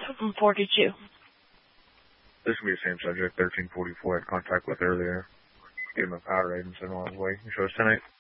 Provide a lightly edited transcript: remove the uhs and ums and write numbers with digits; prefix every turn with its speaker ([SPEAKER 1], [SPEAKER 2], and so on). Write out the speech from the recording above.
[SPEAKER 1] 42.
[SPEAKER 2] This will be the same subject, 1344 I had contact with earlier. Gave him a power rate and said, well, wait, you show us tonight.